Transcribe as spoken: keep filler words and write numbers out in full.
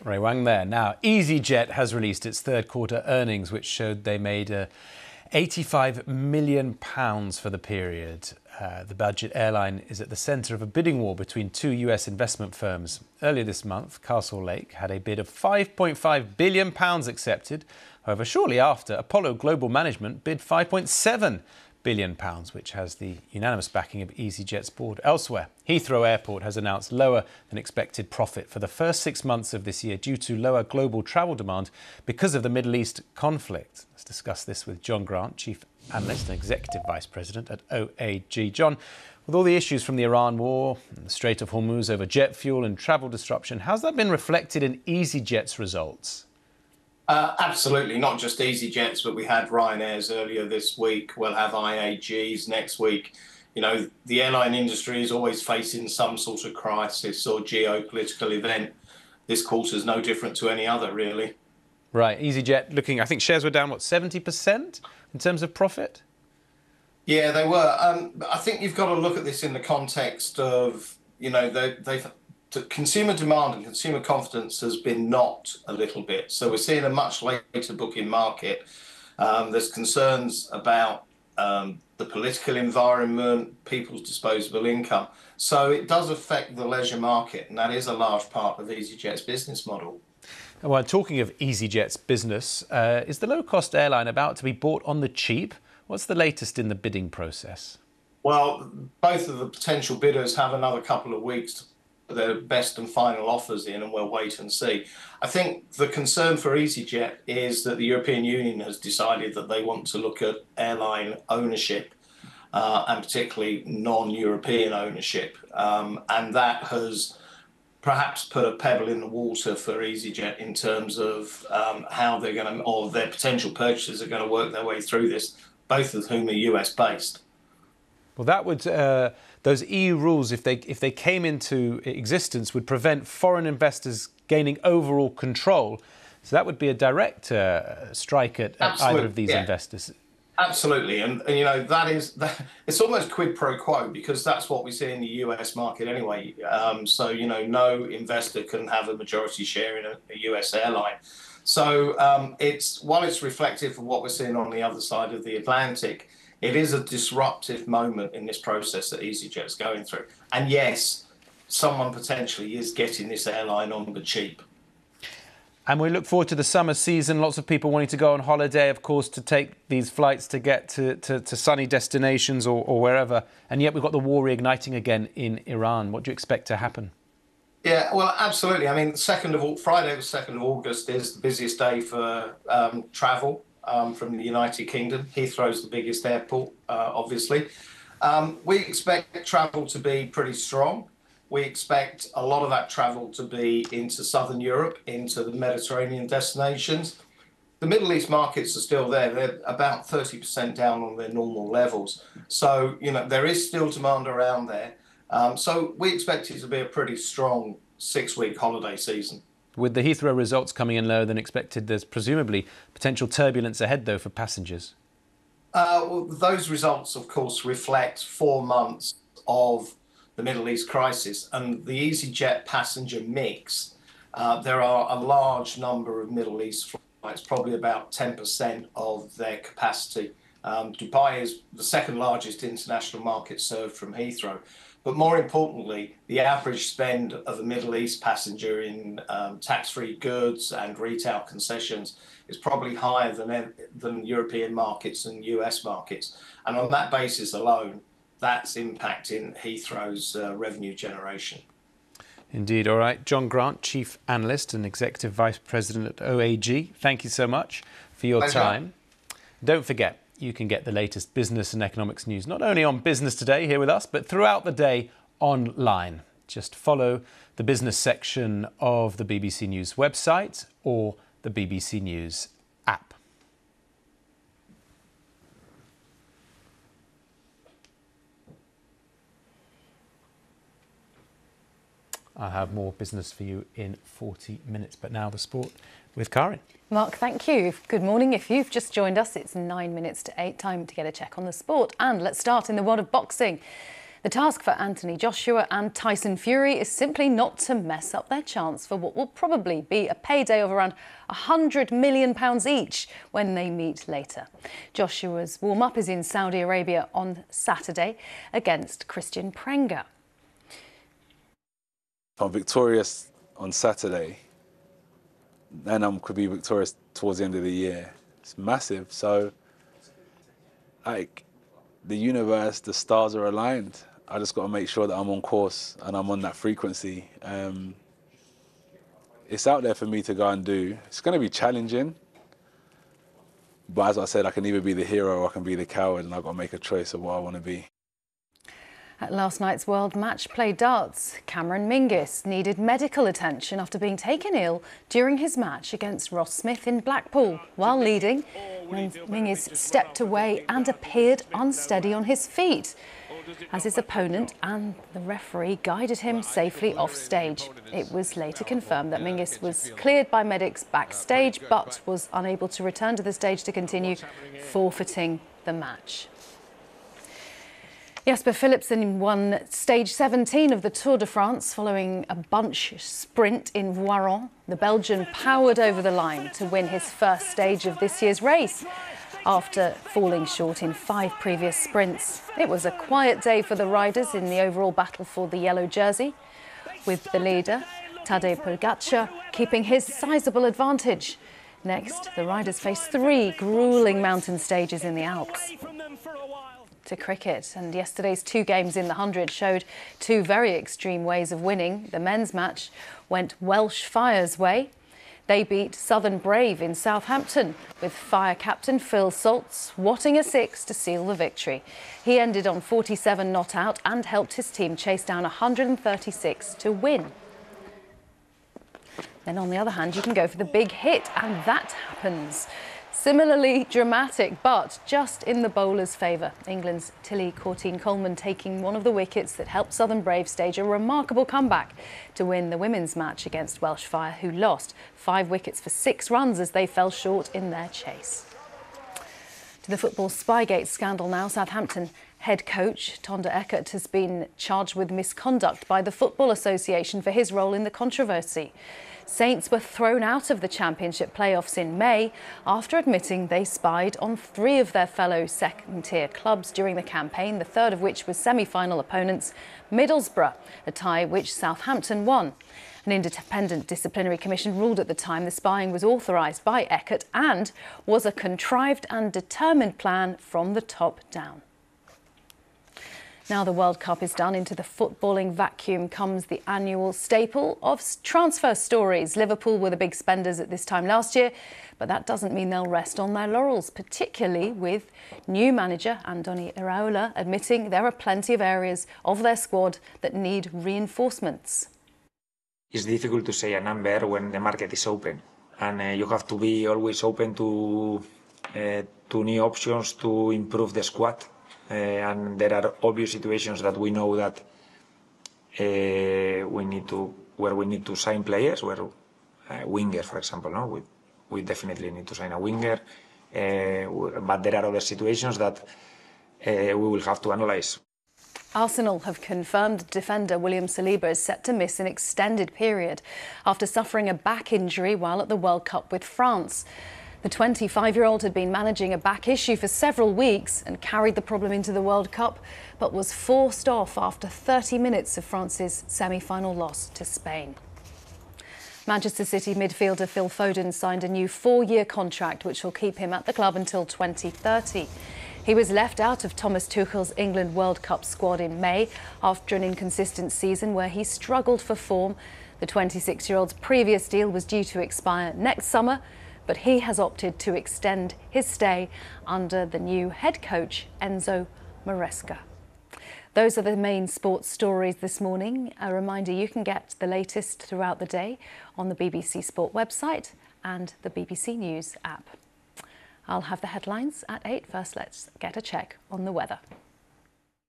Ray Wang there. Now, EasyJet has released its third quarter earnings, which showed they made uh, eighty-five million pounds for the period. Uh, the budget airline is at the centre of a bidding war between two U S investment firms. Earlier this month, Castle Lake had a bid of five point five billion pounds accepted. However, shortly after, Apollo Global Management bid five point seven billion pounds, which has the unanimous backing of EasyJet's board. Elsewhere, Heathrow Airport has announced lower than expected profit for the first six months of this year due to lower global travel demand because of the Middle East conflict. Let's discuss this with John Grant, Chief Analyst and Executive Vice President at O A G. John, with all the issues from the Iran war, and the Strait of Hormuz over jet fuel and travel disruption, how's that been reflected in EasyJet's results? Uh, absolutely, not just EasyJet's, but we had Ryanair's earlier this week. We'll have I A G's next week. You know, the airline industry is always facing some sort of crisis or geopolitical event. This quarter is no different to any other, really. Right, EasyJet looking, I think shares were down, what, seventy percent in terms of profit? Yeah, they were. Um, I think you've got to look at this in the context of, you know, they, they've consumer demand and consumer confidence has been knocked a little bit. So we're seeing a much later booking market. Um, there's concerns about um, the political environment, people's disposable income. So it does affect the leisure market, and that is a large part of EasyJet's business model. Well, talking of EasyJet's business, uh, is the low-cost airline about to be bought on the cheap? What's the latest in the bidding process? Well, both of the potential bidders have another couple of weeks to put their best and final offers in, and we'll wait and see. I think the concern for EasyJet is that the European Union has decided that they want to look at airline ownership, uh, and particularly non-European ownership. Um, and that has perhaps put a pebble in the water for EasyJet in terms of um, how they're going to, or their potential purchasers are going to work their way through this, both of whom are U S based. Well, that would, uh, those E U rules, if they if they came into existence, would prevent foreign investors gaining overall control. So that would be a direct uh, strike at, at either of these yeah. investors. Absolutely, and, and you know that is that, it's almost quid pro quo, because that's what we see in the U S market anyway. Um, so you know, no investor can have a majority share in a, a U S airline. So um, it's while it's reflective of what we're seeing on the other side of the Atlantic, it is a disruptive moment in this process that EasyJet's going through. And yes, someone potentially is getting this airline on the cheap. And we look forward to the summer season. Lots of people wanting to go on holiday, of course, to take these flights to get to, to, to sunny destinations or, or wherever. And yet we've got the war reigniting again in Iran. What do you expect to happen? Yeah, well, absolutely. I mean, second of Friday, the second of August is the busiest day for um, travel um, from the United Kingdom. Heathrow's the biggest airport, uh, obviously. Um, we expect travel to be pretty strong. We expect a lot of that travel to be into Southern Europe, into the Mediterranean destinations. The Middle East markets are still there. They're about thirty percent down on their normal levels. So, you know, there is still demand around there. Um, so we expect it to be a pretty strong six-week holiday season. With the Heathrow results coming in lower than expected, there's presumably potential turbulence ahead, though, for passengers. Uh, well, those results, of course, reflect four months of the Middle East crisis, and the EasyJet passenger mix. Uh, there are a large number of Middle East flights, probably about ten percent of their capacity. Um, Dubai is the second largest international market served from Heathrow. But more importantly, the average spend of a Middle East passenger in um, tax-free goods and retail concessions is probably higher than, than European markets and U S markets. And on that basis alone, that's impacting Heathrow's uh, revenue generation. Indeed. All right. John Grant, Chief Analyst and Executive Vice President at O A G. Thank you so much for your Pleasure. time. Don't forget, you can get the latest business and economics news, not only on Business Today here with us, but throughout the day online. Just follow the business section of the B B C News website or the B B C News app. I'll have more business for you in forty minutes, but now the sport with Karin. Mark, thank you. Good morning. If you've just joined us, it's nine minutes to eight. Time to get a check on the sport. And let's start in the world of boxing. The task for Anthony Joshua and Tyson Fury is simply not to mess up their chance for what will probably be a payday of around one hundred million pounds each when they meet later. Joshua's warm-up is in Saudi Arabia on Saturday against Christian Prenga. If I'm victorious on Saturday, then I could be victorious towards the end of the year. It's massive. So, like, the universe, the stars are aligned. I just got to make sure that I'm on course and I'm on that frequency. Um, it's out there for me to go and do. It's going to be challenging. But as I said, I can either be the hero or I can be the coward, and I've got to make a choice of what I want to be. At last night's World Match Play darts, Cameron Mingus needed medical attention after being taken ill during his match against Ross Smith in Blackpool. While leading, Mingus stepped away and appeared unsteady on his feet as his opponent and the referee guided him safely off stage. It was later confirmed that Mingus was cleared by medics backstage but was unable to return to the stage to continue, forfeiting the match. Jasper Philipsen won stage seventeen of the Tour de France following a bunch sprint in Voiron. The Belgian powered over the line to win his first stage of this year's race after falling short in five previous sprints. It was a quiet day for the riders in the overall battle for the yellow jersey, with the leader, Tadej Pogačar, keeping his sizable advantage. Next, the riders face three gruelling mountain stages in the Alps. To cricket, and yesterday's two games in the hundred showed two very extreme ways of winning. The men's match went Welsh Fire's way. They beat Southern Brave in Southampton, with Fire captain Phil Salt swatting a six to seal the victory. He ended on forty-seven not out and helped his team chase down one hundred thirty-six to win. Then on the other hand, you can go for the big hit, and that happens. Similarly dramatic, but just in the bowler's favour. England's Tilly Courtine-Coleman taking one of the wickets that helped Southern Brave stage a remarkable comeback to win the women's match against Welsh Fire, who lost five wickets for six runs as they fell short in their chase. To the football Spygate scandal now. Southampton head coach Tonda Eckert has been charged with misconduct by the Football Association for his role in the controversy. Saints were thrown out of the Championship playoffs in May after admitting they spied on three of their fellow second-tier clubs during the campaign, the third of which was semi-final opponents Middlesbrough, a tie which Southampton won. An independent disciplinary commission ruled at the time the spying was authorised by Eckert and was a contrived and determined plan from the top down. Now the World Cup is done, into the footballing vacuum comes the annual staple of transfer stories. Liverpool were the big spenders at this time last year, but that doesn't mean they'll rest on their laurels, particularly with new manager Andoni Iraola admitting there are plenty of areas of their squad that need reinforcements. It's difficult to say a number when the market is open, and uh, you have to be always open to, uh, to new options to improve the squad. Uh, and there are obvious situations that we know that uh, we need to, where we need to sign players, where uh, winger, for example, no, we we definitely need to sign a winger. Uh, but there are other situations that uh, we will have to analyse. Arsenal have confirmed defender William Saliba is set to miss an extended period after suffering a back injury while at the World Cup with France. The twenty-five-year-old had been managing a back issue for several weeks and carried the problem into the World Cup, but was forced off after thirty minutes of France's semi-final loss to Spain. Manchester City midfielder Phil Foden signed a new four-year contract which will keep him at the club until twenty thirty. He was left out of Thomas Tuchel's England World Cup squad in May after an inconsistent season where he struggled for form. The twenty-six-year-old's previous deal was due to expire next summer, but he has opted to extend his stay under the new head coach, Enzo Maresca. Those are the main sports stories this morning. A reminder, you can get the latest throughout the day on the B B C Sport website and the B B C News app. I'll have the headlines at eight. First, let's get a check on the weather.